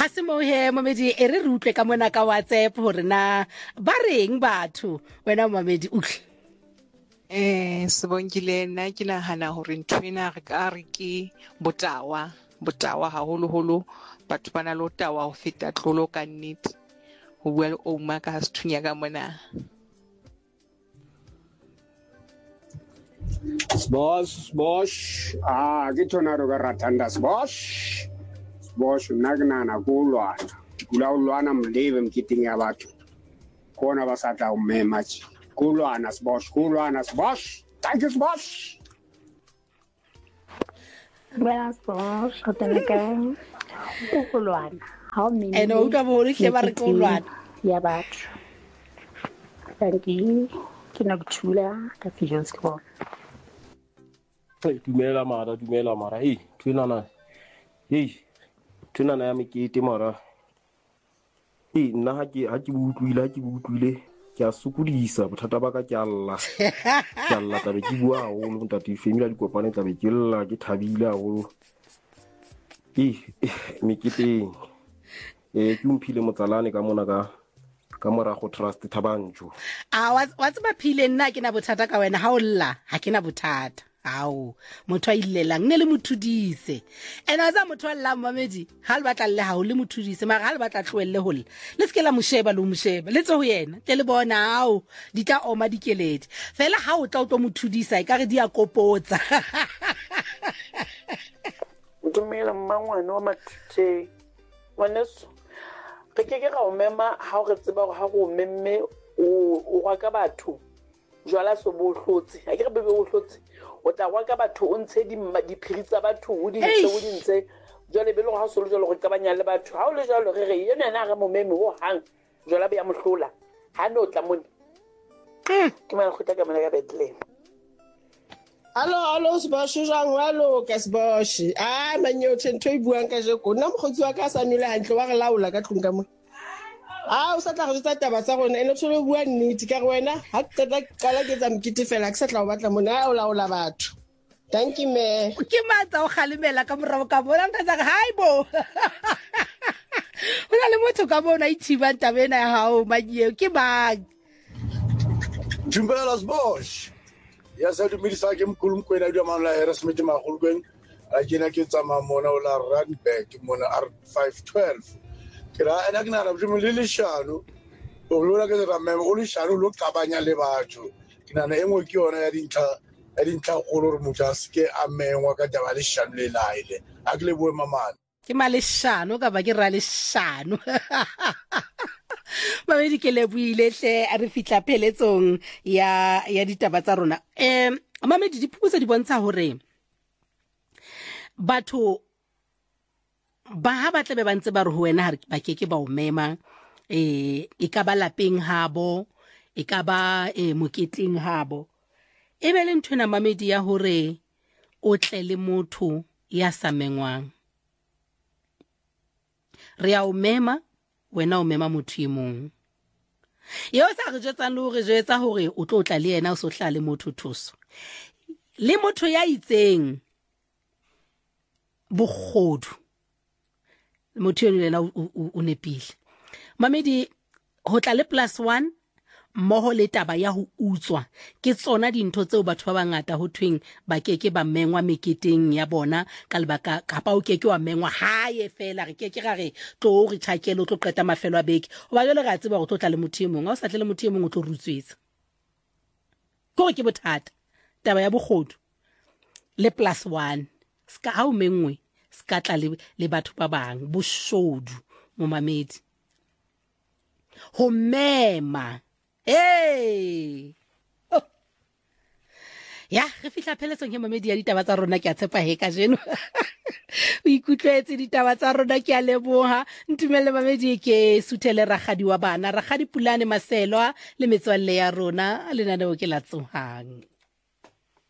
ha se mo he Mamedi e re utlwe ka mona ka WhatsApp hore na ba reng batho wena Mamedi utlwe Sebongile nna ke nahana hore nthwena re ka re ke botawa haholo batho bana lo tawa ho feta tlolo ka nnete ho bua le Ouma ka sethunya ka mona. Boss, ke tornado ka ratanda boss nna ke nana go lwana mleve mkiting ya batho kona ba sa tla o mema go lwana boss thank you boss Buenas boss go tena ka go lwana how many ene o tla bo re hle ba re go lwana ya batho thank you ke na kutula ka feels ko dumela mara hey twinana ya mekete mara nna ha ke butlwile ke a sokodisa bothata ba ka ke alla tabe ke bua haholo ntate family di kopane tabe ke lla ke thabile haholo meketeng ke umphile motsalane ka mona ka mora go trust Thabantsho wa tseba phile nna ke na bothata ka wena ha o lla ha ke na bothata ao motho a ilelang ne le mothudise ena za motho alla Mamedi ha le batla le ha o le mothudise mara ha le batla tloelle holla le skela mosheba le tso ho yena ke le bona ao di tla oma dikeledi fela ha o tla o tlo mothudisa e ka re di a kopotsa Dumela mmangwane wa mathutshe waneso re ke ga o mema ha o re tseba go ha go memme o ga ka batho jwala so bo hlotse ha ke re bebe o hlotse o tla wa ka batho o ntshe diphiri tsa batho o di ntse jwale be le go ha so le jwale go kabanya le batho ha o le jwalo re yena na ga momeme o hang jwala be ya mohlola ha no tla mone ke mara go tla ka mona ka Bethlehem. Allo sibasho jang allo ka sibashi manyothe ntho e buang ka je ko nna mogotsi wa ka sa nole hantle wa re laola ka tlung ka mo o sa tla go tsa taba tsa rona ene tsholo bua nnete ka wena ha ke tla kala ke tsa mkiti fela ke sa tla o batla mona o laola batho thank you me ke matsa o khalemela ka morao ka bona nka tsa hi bo ona le motho ka bona ithiba tabena ya hao manyeo ke bag Dumela Bosch ya sa dumedisa ke mkhulu mkwena di amana la Harrismith magolokwen a kena ke tsama mona o la Randburg mona R512 kira ena ke na ra bjimo le leshano o lola ke ra mema o leshano lo qabanya le batho ke na engwe ke yona ya dintlha go re motho a seke a mengwa ka taba leshano le laile a ke le boe mamane ke maleshano ka ba ke ra leshano Mamedi ke le buile hle a re fitla pheletsong ya ditaba tsa rona Mamedi diphupuso di bontsha hore batho ba ha ba tlebe ba ntse ba re ho wena ba keke ba o mema e ka ba lapeng habo e ka ba moketeng habo e be le nthwena Mamedi ya hore o tle le motho ya sa mengwang re a o mema wena o mema motho e mong yo sa re jetsa le hore jetsa hore o tlo tla le yena o so hla le motho thuso le motho ya itseng bogodu motho yena o nepile Mamedi ho tla le +1 mmoho le taba ya ho utswa ke tsona dintho tseo batho ba bangata ho tweng ba keke ba mengwa meketeng ya bona ka lebaka kapa o keke wa mengwa hae fela re keke ga re tlo re tshakele o tlo qeta mafelo a beke o ba jole ga tseba go tlo tla le motho e mong a o sa tle le motho e mong o tlo rutswetsa go ke bothata taba ya bogodu le +1 ska ha o mengwe ska tla le batho ba bang boshodu mo Mamedi ho mema ya re fihla pheletsong ya Mamedi ya ditaba tsa rona ke a tshepa he ka jeno o ikutlwetse ditaba tsa rona ke a leboha ntumelle Mamedi ke suthele ragadi wa bana ragadi Pulane Maselwa le metswalle ya rona le nana o ke la tsohang